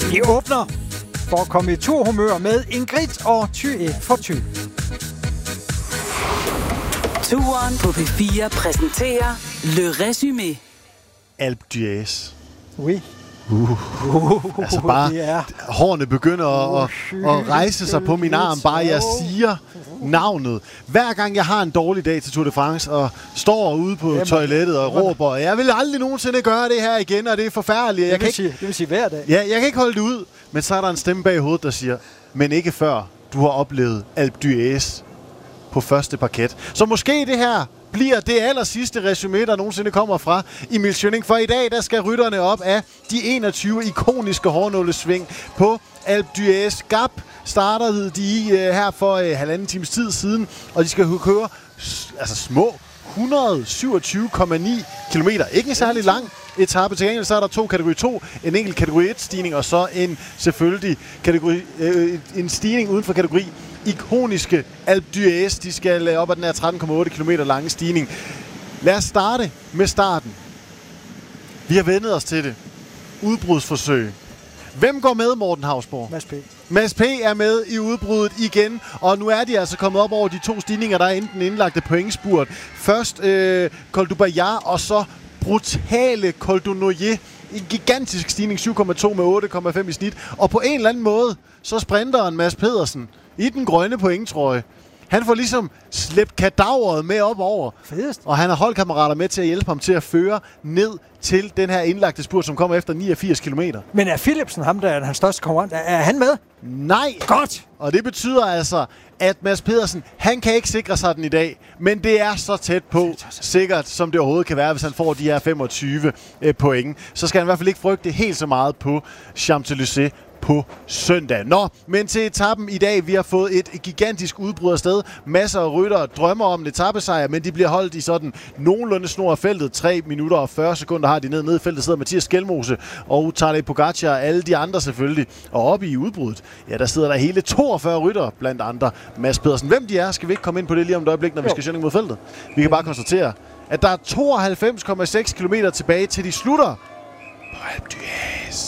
Vi åbner for at komme i turhumør med Ingrid og Thy for Thy. Turen på P4 præsenterer Le Résumé. Alpe d'Huez. Oui. Altså bare, hårene begynder at rejse sig på min arm, bare jeg siger navnet. Hver gang jeg har en dårlig dag til Tour de France, og står ude på toilettet og råber, jeg vil aldrig nogensinde gøre det her igen, og det er forfærdeligt. Det vil sige hver dag. Ja, jeg kan ikke holde det ud, men så er der en stemme bag hovedet, der siger, men ikke før du har oplevet Alpe d'Huez på første parket. Så måske det her bliver det aller sidste resumé, der nogensinde kommer fra Emil Schønning. For i dag, der skal rytterne op af de 21 ikoniske hårnålesving på Alpe d'Huez. Gap startede de her for halvanden times tid siden, og de skal køre små 127,9 kilometer. Ikke en særlig lang etape. Til gengæld så er der 2 kategori 2, en enkelt kategori 1 stigning, og så en selvfølgelig en stigning uden for kategori ikoniske Alpe d'Huez. De skal op ad den her 13,8 km lange stigning. Lad os starte med starten. Vi har vendet os til det. Udbrudsforsøg. Hvem går med, Morten Hausborg? Mads P. Mads P. er med i udbruddet igen, og nu er de altså kommet op over de 2 stigninger, der er enten indlagte pointspurt. Først Col du Bayard, og så brutale Col du Noyer. En gigantisk stigning, 7,2 med 8,5 i snit. Og på en eller anden måde, så sprinteren Mads Pedersen i den grønne pointtrøje. Han får ligesom slæbt kadaveret med op over. Fedest. Og han har holdkammerater med til at hjælpe ham til at føre ned til den her indlagte spurt, som kommer efter 89 kilometer. Men er Philipsen ham, der er hans største konkurrent? Er han med? Nej. Godt. Og det betyder altså, at Mads Pedersen, han kan ikke sikre sig den i dag. Men det er så tæt på sikkert, som det overhovedet kan være, hvis han får de her 25 point. Så skal han i hvert fald ikke frygte helt så meget på Champs-Élysées på søndag. Nå, men til etappen i dag, vi har fået et gigantisk udbrud af sted. Masser af ryttere drømmer om en etappesejr, men de bliver holdt i sådan nogenlunde snor af feltet. 3 minutter og 40 sekunder har de ned i feltet, sidder Mathias Skelmose og Tadej Pogacar og alle de andre selvfølgelig. Og oppe i udbruddet, ja, der sidder der hele 42 ryttere, blandt andre Mads Pedersen. Hvem de er, skal vi ikke komme ind på det lige om et øjeblik, når vi skal køre mod feltet. Vi kan bare konstatere, at der er 92,6 km tilbage til de slutter på Alpe d'Huez.